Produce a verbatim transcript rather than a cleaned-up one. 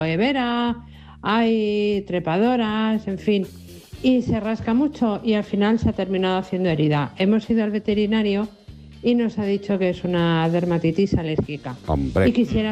aloe vera, hay trepadoras, en fin, y se rasca mucho y al final se ha terminado haciendo herida. Hemos ido al veterinario y nos ha dicho que es una dermatitis alérgica. Hombre. Y quisiera